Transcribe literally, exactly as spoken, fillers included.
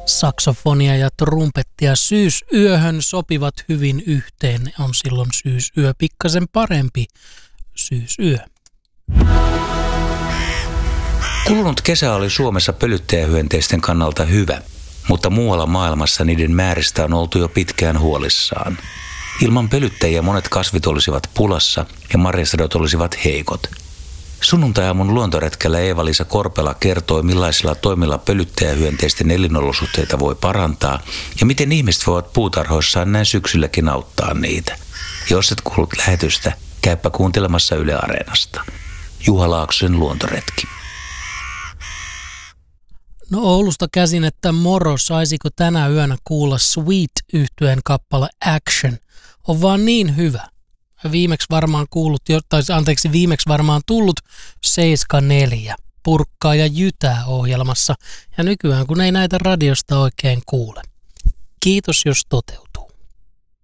Saksofonia ja trumpettia syysyöhön sopivat hyvin yhteen. Ne on silloin syysyö pikkasen parempi syysyö. Kulunut kesä oli Suomessa pölyttäjähyönteisten kannalta hyvä, mutta muualla maailmassa niiden määristä on oltu jo pitkään huolissaan. Ilman pölyttäjiä monet kasvit olisivat pulassa ja marjasadot olisivat heikot. Sunnuntai-aamun luontoretkellä Eeva-Liisa Korpela kertoi, millaisilla toimilla pölyttäjähyönteisten elinolosuhteita voi parantaa ja miten ihmiset voivat puutarhoissaan näin syksylläkin auttaa niitä. Jos et kuullut lähetystä, käypä kuuntelemassa Yle Areenasta. Juha Laaksosen luontoretki. No Oulusta käsin, että moro, saisiko tänä yönä kuulla Sweet-yhtyeen kappale Action. On vaan niin hyvä. Viimeksi varmaan kuullut, tai anteeksi, viimeksi varmaan tullut seitsemän neljä Purkkaa ja Jytää -ohjelmassa. Ja nykyään kun ei näitä radiosta oikein kuule. Kiitos jos toteutuu.